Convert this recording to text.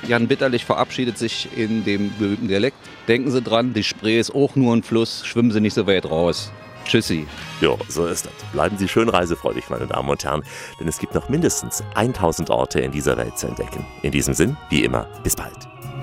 Jan Bitterlich verabschiedet sich in dem berühmten Dialekt. Denken Sie dran, die Spree ist auch nur ein Fluss, schwimmen Sie nicht so weit raus. Tschüssi. Jo, so ist das. Bleiben Sie schön reisefreudig, meine Damen und Herren, denn es gibt noch mindestens 1000 Orte in dieser Welt zu entdecken. In diesem Sinn, wie immer, bis bald.